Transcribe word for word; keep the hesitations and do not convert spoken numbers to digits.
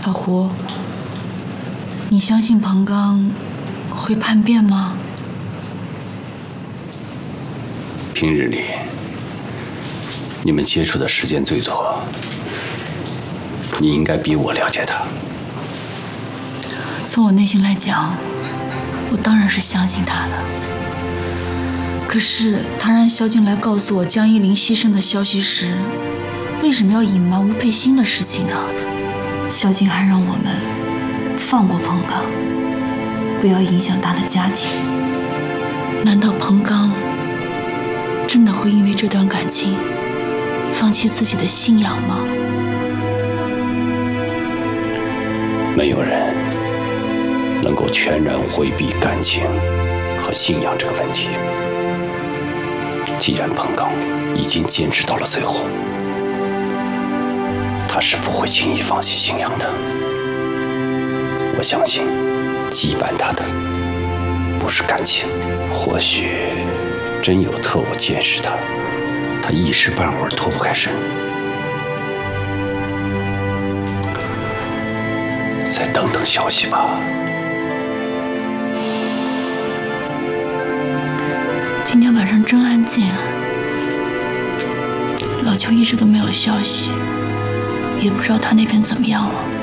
老胡，你相信彭刚会叛变吗？ 平日里，你们接触的时间最多，你应该比我了解他。 从我内心来讲，我当然是相信他的。可是他让萧静来告诉我江依林牺牲的消息时，为什么要隐瞒吴佩欣的事情呢？萧静还让我们放过彭刚，不要影响他的家庭。难道彭刚真的会因为这段感情放弃自己的信仰吗？ 没有人能够全然回避感情和信仰这个问题。既然彭刚已经坚持到了最后，他是不会轻易放弃信仰的。我相信，羁绊他的不是感情，或许真有特务监视他，他一时半会儿脱不开身。再等等消息吧。 今天晚上真安静啊，老邱一直都没有消息，也不知道他那边怎么样了。